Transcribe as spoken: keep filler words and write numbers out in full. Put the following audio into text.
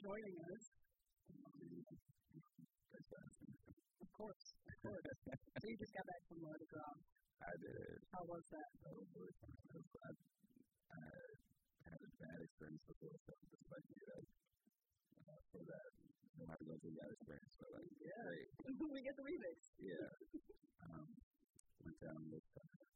joining us. Of course, of course. So you just got back from Mardi Gras. I did. How was that? That was really fun. I, was, I, I had a bad experience before, so I'm just like, you know, uh, for that, no matter what you got experience, so like, yeah, great. We get the remix. Yeah. Um, went down with